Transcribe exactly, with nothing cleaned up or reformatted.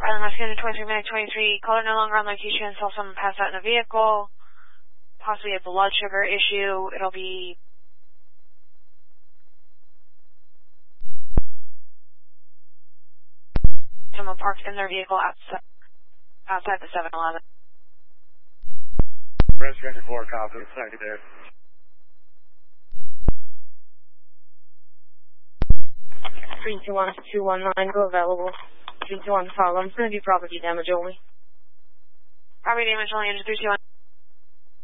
Island Rescue twenty-three minute twenty-three, caller no longer on location, saw someone pass out in a vehicle, possibly a blood sugar issue. It'll be someone parked in their vehicle outside, outside the seven eleven. Resident four, copy, thank you there. three two one two one nine, go available. three two one Harlem, it's going to be property damage only. Property damage only into three two one.